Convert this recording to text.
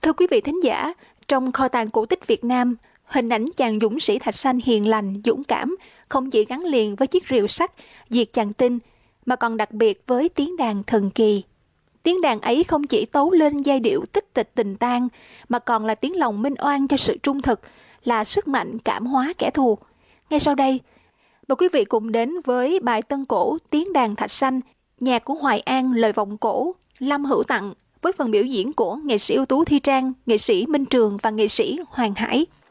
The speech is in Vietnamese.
Thưa quý vị thính giả, trong kho tàng cổ tích Việt Nam, hình ảnh chàng dũng sĩ Thạch Sanh hiền lành, dũng cảm không chỉ gắn liền với chiếc rìu sắt diệt chàng Tinh, mà còn đặc biệt với tiếng đàn thần kỳ. Tiếng đàn ấy không chỉ tấu lên giai điệu tích tịch tình tang, mà còn là tiếng lòng minh oan cho sự trung thực, là sức mạnh cảm hóa kẻ thù. Ngay sau đây, mời quý vị cùng đến với bài tân cổ Tiếng đàn Thạch Sanh, nhạc của Hoài An, lời vọng cổ, Lâm Hữu Tặng, với phần biểu diễn của nghệ sĩ ưu tú Thi Trang, nghệ sĩ Minh Trường và nghệ sĩ Hoàng Hải.